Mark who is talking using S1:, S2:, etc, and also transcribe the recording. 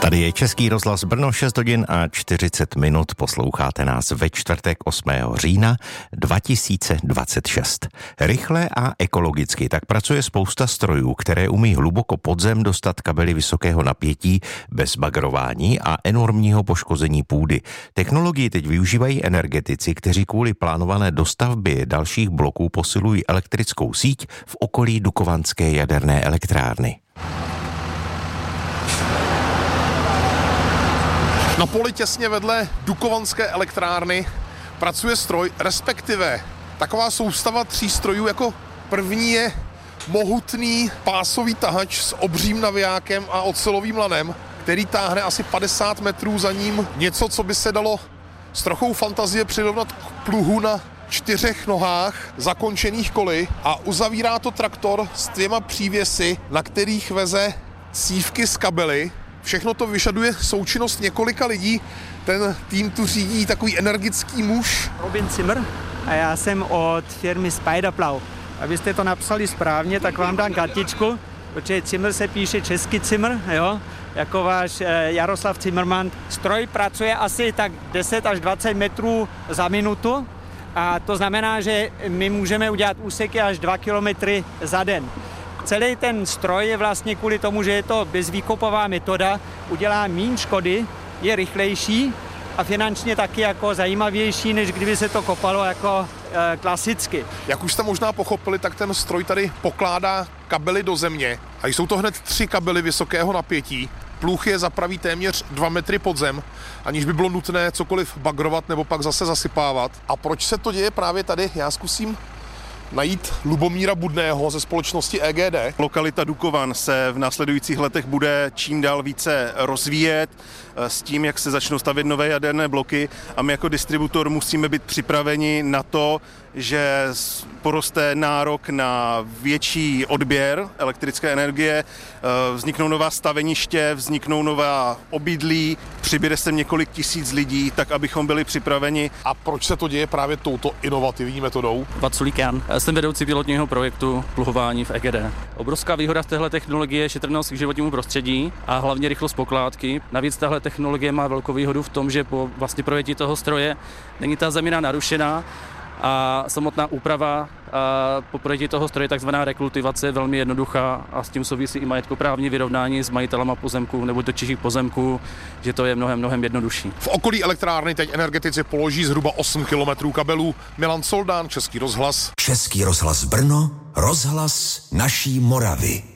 S1: Tady je Český rozhlas Brno, 6 hodin a 40 minut. Posloucháte nás ve čtvrtek 8. října 2026. Rychle a ekologicky tak pracuje spousta strojů, které umí hluboko pod zem dostat kabely vysokého napětí bez bagrování a enormního poškození půdy. Technologii teď využívají energetici, kteří kvůli plánované dostavbě dalších bloků posilují elektrickou síť v okolí Dukovanské jaderné elektrárny.
S2: Na poli těsně vedle Dukovanské elektrárny pracuje stroj, respektive taková soustava 3 strojů. Jako první je mohutný pásový tahač s obřím navijákem a ocelovým lanem, který táhne asi 50 metrů, za ním něco, co by se dalo s trochou fantazie přirovnat k pluhu na 4 nohách zakončených koly, a uzavírá to traktor s 2 přívěsy, na kterých veze cívky z kabely. Všechno to vyžaduje součinnost několika lidí. Ten tým tu řídí takový energický muž.
S3: Robin Zimmer a já jsem od firmy Spiderplow. Abyste to napsali správně, tak vám dám kartičku, protože Zimmer se píše český Zimmer, jo, jako váš Jaroslav Zimmerman. Stroj pracuje asi tak 10 až 20 metrů za minutu, a to znamená, že my můžeme udělat úseky až 2 kilometry za den. Celý ten stroj je vlastně kvůli tomu, že je to bezvýkopová metoda, udělá méně škody, je rychlejší a finančně taky jako zajímavější, než kdyby se to kopalo jako klasicky.
S2: Jak už jste možná pochopili, tak ten stroj tady pokládá kabely do země. A jsou to hned 3 kabely vysokého napětí. Plůch je zapraví téměř 2 metry pod zem, aniž by bylo nutné cokoliv bagrovat nebo pak zase zasypávat. A proč se to děje právě tady? Já zkusím najít Lubomíra Budného ze společnosti EGD.
S4: Lokalita Dukovan se v následujících letech bude čím dál více rozvíjet s tím, jak se začnou stavět nové jaderné bloky, a my jako distributor musíme být připraveni na to, že poroste nárok na větší odběr elektrické energie, vzniknou nová staveniště, vzniknou nová obydlí, přibude se několik tisíc lidí, tak abychom byli připraveni.
S2: A proč se to děje právě touto inovativní metodou?
S5: Vaculík. Já jsem vedoucí pilotního projektu pluhování v EGD. Obrovská výhoda z téhle technologie je šetrnost k životnímu prostředí a hlavně rychlost pokládky. Navíc tahle technologie má velkou výhodu v tom, že po vlastně projetí toho stroje není ta zemina narušená a samotná úprava po projetí toho stroje, takzvaná rekultivace, je velmi jednoduchá, a s tím souvisí i majetkoprávní vyrovnání s majitelama pozemků nebo dočích pozemků, že to je mnohem jednodušší.
S2: V okolí elektrárny teď energetici položí zhruba 8 kilometrů kabelů. Milan Soldán, Český rozhlas.
S6: Český rozhlas Brno, rozhlas naší Moravy.